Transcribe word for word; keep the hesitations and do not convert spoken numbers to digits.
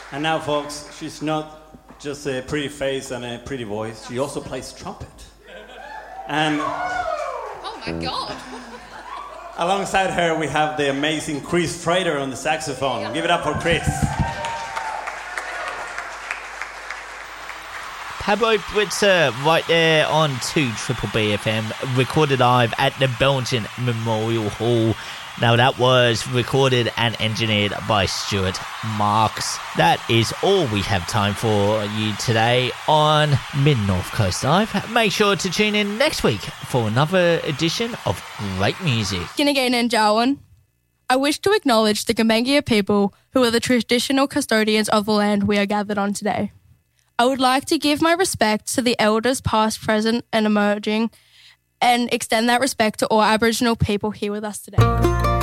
And now, folks, she's not just a pretty face and a pretty voice. She also plays trumpet. And oh my God! Alongside her, we have the amazing Chris Trader on the saxophone. Give it up for Chris. Pablo Britzer right there on two Triple B F M, recorded live at the Belgian Memorial Hall. Now that was recorded and engineered by Stuart Marks. That is all we have time for you today on Mid-North Coast Live. Make sure to tune in next week for another edition of great music. Again in Darwin, I wish to acknowledge the Gamengia people who are the traditional custodians of the land we are gathered on today. I would like to give my respect to the elders past, present and emerging, and extend that respect to all Aboriginal people here with us today.